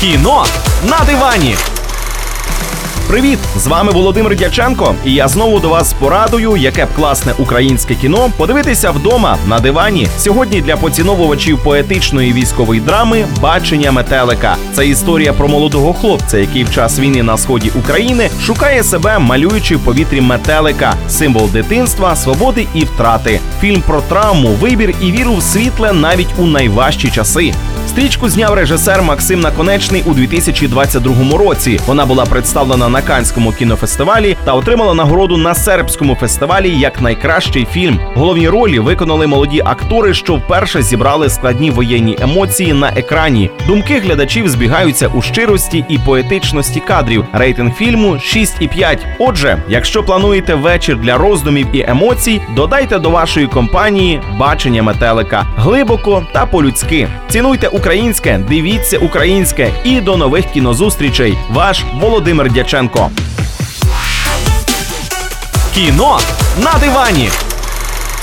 Кіно на дивані. Привіт! З вами Володимир Дяченко, і я знову до вас з порадою, яке б класне українське кіно подивитися вдома на дивані. Сьогодні для поціновувачів поетичної військової драми «Бачення метелика». Це історія про молодого хлопця, який в час війни на сході України шукає себе, малюючи в повітрі метелика – символ дитинства, свободи і втрати. Фільм про травму, вибір і віру в світле навіть у найважчі часи. Стрічку зняв режисер Максим Наконечний у 2022 році. Вона була представлена на Каннському кінофестивалі та отримала нагороду на Сербському фестивалі як найкращий фільм. Головні ролі виконали молоді актори, що вперше зібрали складні воєнні емоції на екрані. Думки глядачів збігаються у щирості і поетичності кадрів. Рейтинг фільму 6,5. Отже, якщо плануєте вечір для роздумів і емоцій, додайте до вашої компанії «Бачення метелика» глибоко та по-людськи. Цінуйте українське, дивіться українське і до нових кінозустрічей. Ваш Володимир Дяченко. Кіно на дивані.